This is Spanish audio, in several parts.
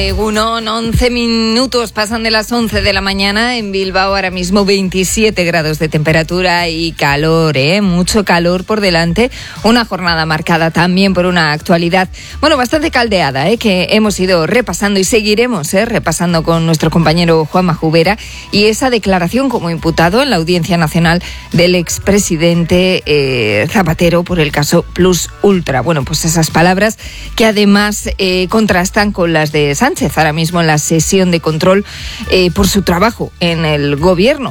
Egunon, 11 minutos pasan de las 11 de la mañana. En Bilbao ahora mismo 27 grados de temperatura y calor, mucho calor por delante. Una jornada marcada también por una actualidad, bastante caldeada, que hemos ido repasando y seguiremos repasando con nuestro compañero Juanma Jubera, y esa declaración como imputado en la Audiencia Nacional del expresidente Zapatero por el caso Plus Ultra. Pues esas palabras que además contrastan con las de Sánchez ahora mismo en la sesión de control por su trabajo en el gobierno.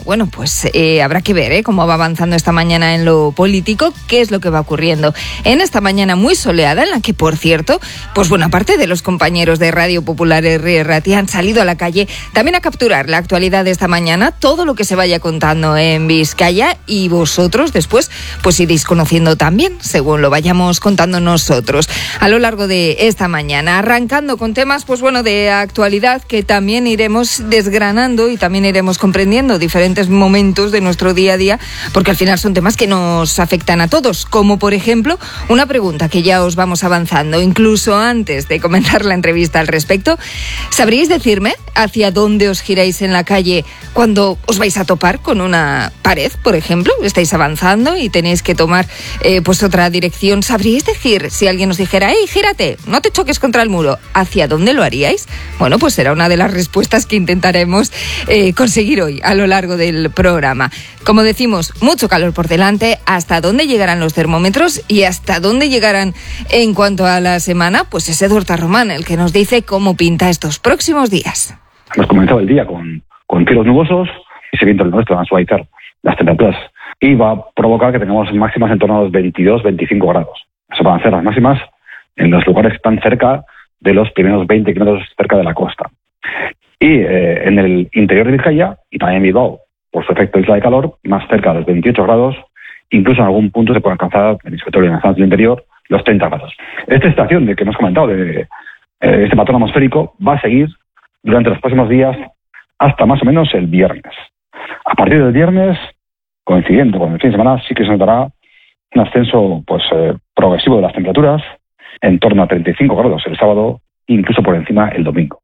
Habrá que ver cómo va avanzando esta mañana en lo político, qué es lo que va ocurriendo en esta mañana muy soleada, en la que, por cierto, buena parte de los compañeros de Radio Popular Herri Ratia han salido a la calle también a capturar la actualidad de esta mañana, todo lo que se vaya contando en Vizcaya, y vosotros después iréis conociendo también según lo vayamos contando nosotros a lo largo de esta mañana, arrancando con temas de actualidad que también iremos desgranando y también iremos comprendiendo diferentes momentos de nuestro día a día, porque al final son temas que nos afectan a todos, como por ejemplo una pregunta que ya os vamos avanzando incluso antes de comenzar la entrevista al respecto. ¿Sabríais decirme hacia dónde os giráis en la calle cuando os vais a topar con una pared, por ejemplo? Estáis avanzando y tenéis que tomar otra dirección. ¿Sabríais decir, si alguien os dijera, gírate, no te choques contra el muro, hacia dónde lo haríais? Será una de las respuestas que intentaremos conseguir hoy a lo largo del programa. Como decimos, mucho calor por delante. ¿Hasta dónde llegarán los termómetros y hasta dónde llegarán en cuanto a la semana? Es Eduardo Román el que nos dice cómo pinta estos próximos días. Hemos comenzado el día con cielos nubosos y ese viento del noreste van a suavizar las temperaturas y va a provocar que tengamos máximas en torno a los 22-25 grados. Eso van a ser las máximas en los lugares que están cerca de los primeros 20 kilómetros cerca de la costa. Y en el interior de Vizcaya y también en Bilbao, por su efecto isla de calor, más cerca de los 28 grados, incluso en algún punto se puede alcanzar, sobre todo en las zonas del interior, los 30 grados. Esta estación de que hemos comentado, de este patrón atmosférico, va a seguir durante los próximos días hasta más o menos el viernes. A partir del viernes, coincidiendo con el fin de semana, sí que se notará un ascenso progresivo de las temperaturas, en torno a 35 grados el sábado, incluso por encima el domingo.